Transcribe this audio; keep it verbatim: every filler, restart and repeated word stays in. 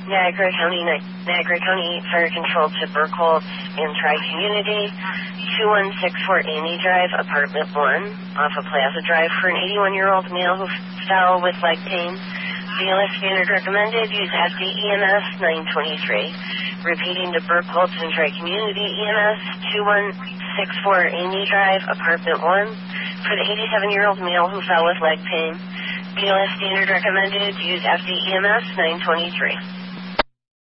Niagara County, Ni- Niagara County Fire Control to Burkholz and Tri-Community, two one six four Amy Drive, Apartment one, off of Plaza Drive, for an eighty-one-year-old male who fell with leg pain. B L S standard recommended, use F D E M S nine twenty-three. Repeating to Burkholz and Tri-Community E M S, two one six four Amy Drive, Apartment one, for the eighty-seven-year-old male who fell with leg pain. B L S standard recommended, use F D E M S nine twenty-three.